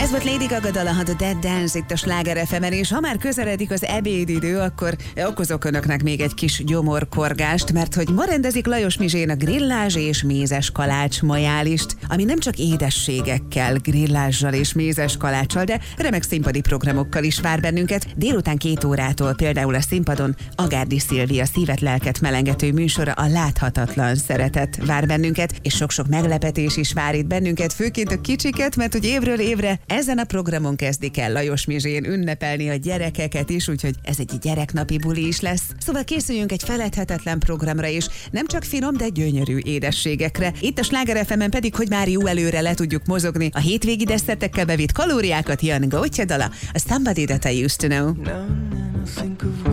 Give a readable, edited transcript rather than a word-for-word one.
Ez volt Lady Gaga dala, a Dead Dance itt a Sláger FM-en, és ha már közeledik az ebédidő, akkor okozok önöknek még egy kis gyomorkorgást, mert hogy ma rendezik Lajos Mizsén a grillázs és mézes kalács majálist, ami nem csak édességekkel, grillázsal és mézes kaláccsal, de remek színpadi programokkal is vár bennünket. Délután 2 órától például a színpadon Agárdi Szilvia szívet-lelket melengető műsora, a Láthatatlan szeretet vár bennünket, és sok-sok meglepetés is vár itt bennünket, főként a kicsiket, mert hogy évről évre ezen a programon kezdik el Lajos Mizsén ünnepelni a gyerekeket is, úgyhogy ez egy gyereknapi buli is lesz. Szóval készüljünk egy feledhetetlen programra is, nem csak finom, de gyönyörű édességekre. Itt a Sláger FM-en pedig, hogy már jó előre le tudjuk mozogni a hétvégi desszertekkel bevitt kalóriákat, Jan Gótya dala, a Somebody That I Used to Know.